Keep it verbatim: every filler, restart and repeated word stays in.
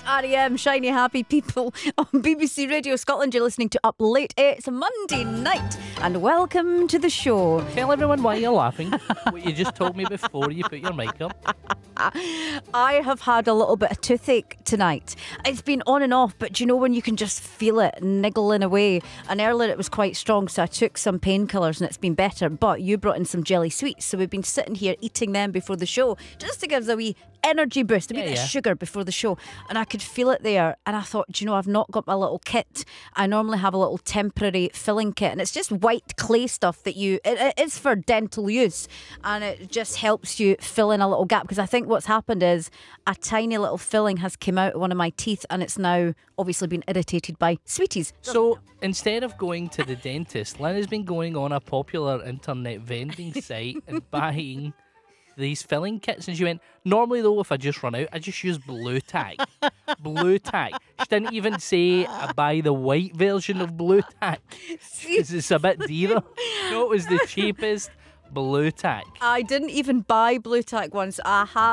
R E M, Shiny Happy People on B B C Radio Scotland. You're listening to Up Late. It's a Monday night and welcome to the show. Tell everyone why you're laughing. What you just told me before you put your mic up. I have had a little bit of toothache tonight. It's been on and off, but do you know when you can just feel it niggling away? And earlier it was quite strong, so I took some painkillers and it's been better. But you brought in some jelly sweets, so we've been sitting here eating them before the show just to give us a wee energy boost, a wee Yeah, bit yeah. of sugar before the show. And I could feel it there. And I thought, do you know, I've not got my little kit. I normally have a little temporary filling kit, and it's just white clay stuff that you, it, it is for dental use, and it just helps you fill in a little gap. Because I think what's happened is a tiny little filling has come out of one of my teeth, and it's now obviously been irritated by sweeties. So instead of going to the dentist, Lynn has been going on a popular internet vending site and buying these filling kits, and she went, normally though, if I just run out, I just use blue tack. Blue tack. She didn't even say I buy the white version of blue tack because it's a bit dearer. No, it was the cheapest blue tack. I didn't even buy blue tack once. I had